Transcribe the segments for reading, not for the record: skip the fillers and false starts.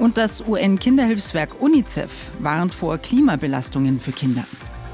Und das UN-Kinderhilfswerk UNICEF warnt vor Klimabelastungen für Kinder.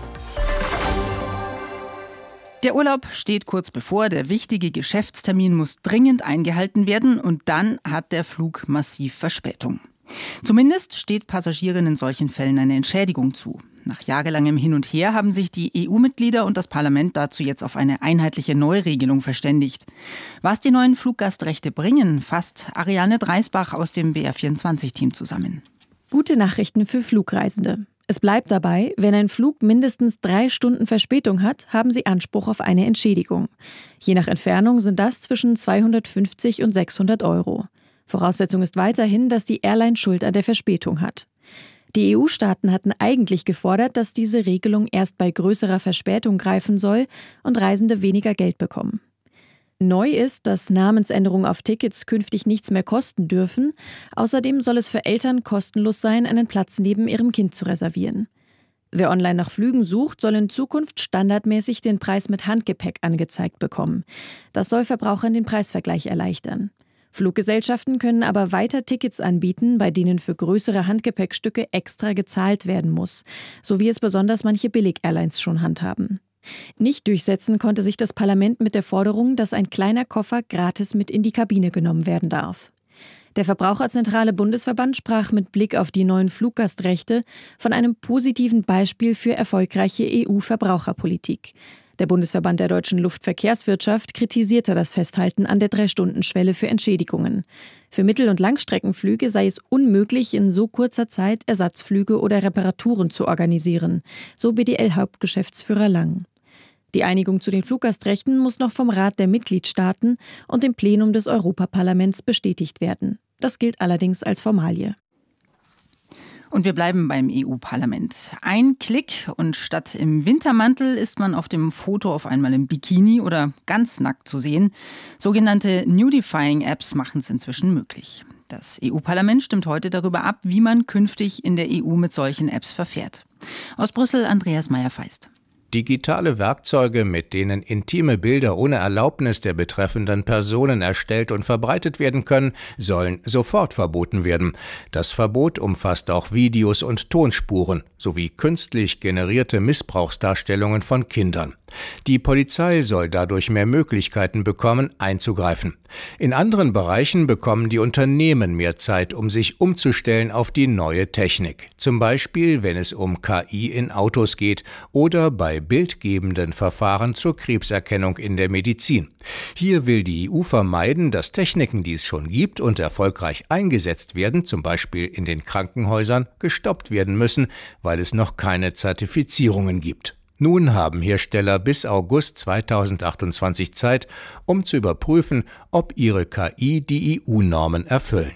Der Urlaub steht kurz bevor, der wichtige Geschäftstermin muss dringend eingehalten werden und dann hat der Flug massiv Verspätung. Zumindest steht Passagieren in solchen Fällen eine Entschädigung zu. Nach jahrelangem Hin und Her haben sich die EU-Mitglieder und das Parlament dazu jetzt auf eine einheitliche Neuregelung verständigt. Was die neuen Fluggastrechte bringen, fasst Ariane Dreisbach aus dem BR24-Team zusammen. Gute Nachrichten für Flugreisende. Es bleibt dabei, wenn ein Flug mindestens 3 Stunden Verspätung hat, haben Sie Anspruch auf eine Entschädigung. Je nach Entfernung sind das zwischen 250 und 600 €. Voraussetzung ist weiterhin, dass die Airline Schuld an der Verspätung hat. Die EU-Staaten hatten eigentlich gefordert, dass diese Regelung erst bei größerer Verspätung greifen soll und Reisende weniger Geld bekommen. Neu ist, dass Namensänderungen auf Tickets künftig nichts mehr kosten dürfen. Außerdem soll es für Eltern kostenlos sein, einen Platz neben ihrem Kind zu reservieren. Wer online nach Flügen sucht, soll in Zukunft standardmäßig den Preis mit Handgepäck angezeigt bekommen. Das soll Verbrauchern den Preisvergleich erleichtern. Fluggesellschaften können aber weiter Tickets anbieten, bei denen für größere Handgepäckstücke extra gezahlt werden muss, so wie es besonders manche Billig-Airlines schon handhaben. Nicht durchsetzen konnte sich das Parlament mit der Forderung, dass ein kleiner Koffer gratis mit in die Kabine genommen werden darf. Der Verbraucherzentrale Bundesverband sprach mit Blick auf die neuen Fluggastrechte von einem positiven Beispiel für erfolgreiche EU-Verbraucherpolitik. Der Bundesverband der deutschen Luftverkehrswirtschaft kritisierte das Festhalten an der 3-Stunden-Schwelle für Entschädigungen. Für Mittel- und Langstreckenflüge sei es unmöglich, in so kurzer Zeit Ersatzflüge oder Reparaturen zu organisieren, so BDL-Hauptgeschäftsführer Lang. Die Einigung zu den Fluggastrechten muss noch vom Rat der Mitgliedstaaten und dem Plenum des Europaparlaments bestätigt werden. Das gilt allerdings als Formalie. Und wir bleiben beim EU-Parlament. Ein Klick und statt im Wintermantel ist man auf dem Foto auf einmal im Bikini oder ganz nackt zu sehen. Sogenannte Nudifying-Apps machen es inzwischen möglich. Das EU-Parlament stimmt heute darüber ab, wie man künftig in der EU mit solchen Apps verfährt. Aus Brüssel Andreas Meyer-Feist. Digitale Werkzeuge, mit denen intime Bilder ohne Erlaubnis der betreffenden Personen erstellt und verbreitet werden können, sollen sofort verboten werden. Das Verbot umfasst auch Videos und Tonspuren sowie künstlich generierte Missbrauchsdarstellungen von Kindern. Die Polizei soll dadurch mehr Möglichkeiten bekommen, einzugreifen. In anderen Bereichen bekommen die Unternehmen mehr Zeit, um sich umzustellen auf die neue Technik. Zum Beispiel, wenn es um KI in Autos geht oder bei bildgebenden Verfahren zur Krebserkennung in der Medizin. Hier will die EU vermeiden, dass Techniken, die es schon gibt und erfolgreich eingesetzt werden, zum Beispiel in den Krankenhäusern, gestoppt werden müssen, weil es noch keine Zertifizierungen gibt. Nun haben Hersteller bis August 2028 Zeit, um zu überprüfen, ob ihre KI die EU-Normen erfüllen.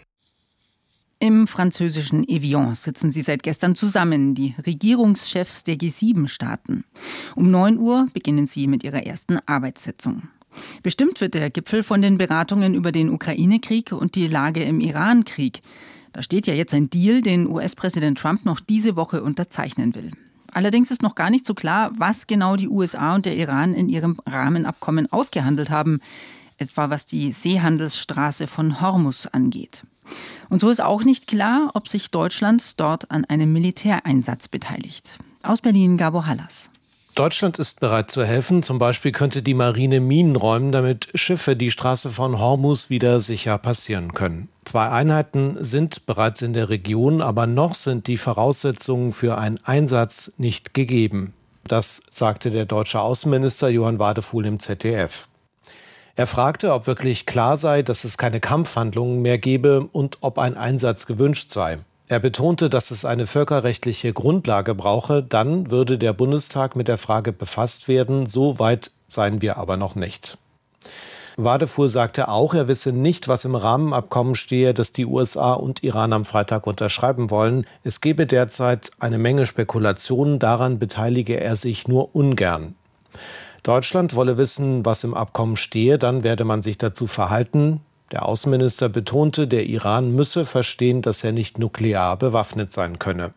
Im französischen Evian sitzen sie seit gestern zusammen, die Regierungschefs der G7-Staaten. Um 9 Uhr beginnen sie mit ihrer ersten Arbeitssitzung. Bestimmt wird der Gipfel von den Beratungen über den Ukraine-Krieg und die Lage im Iran-Krieg. Da steht ja jetzt ein Deal, den US-Präsident Trump noch diese Woche unterzeichnen will. Allerdings ist noch gar nicht so klar, was genau die USA und der Iran in ihrem Rahmenabkommen ausgehandelt haben, etwa was die Seehandelsstraße von Hormuz angeht. Und so ist auch nicht klar, ob sich Deutschland dort an einem Militäreinsatz beteiligt. Aus Berlin Gabor Hallas. Deutschland ist bereit zu helfen. Zum Beispiel könnte die Marine Minen räumen, damit Schiffe die Straße von Hormuz wieder sicher passieren können. 2 Einheiten sind bereits in der Region, aber noch sind die Voraussetzungen für einen Einsatz nicht gegeben. Das sagte der deutsche Außenminister Johann Wadefuhl im ZDF. Er fragte, ob wirklich klar sei, dass es keine Kampfhandlungen mehr gebe und ob ein Einsatz gewünscht sei. Er betonte, dass es eine völkerrechtliche Grundlage brauche, dann würde der Bundestag mit der Frage befasst werden. So weit seien wir aber noch nicht. Wadefuhl sagte auch, er wisse nicht, was im Rahmenabkommen stehe, das die USA und Iran am Freitag unterschreiben wollen. Es gebe derzeit eine Menge Spekulationen, daran beteilige er sich nur ungern. Deutschland wolle wissen, was im Abkommen stehe, dann werde man sich dazu verhalten. Der Außenminister betonte, der Iran müsse verstehen, dass er nicht nuklear bewaffnet sein könne.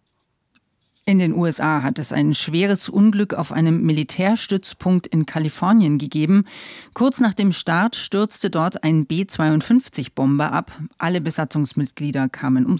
In den USA hat es ein schweres Unglück auf einem Militärstützpunkt in Kalifornien gegeben. Kurz nach dem Start stürzte dort ein B-52-Bomber ab. Alle Besatzungsmitglieder kamen ums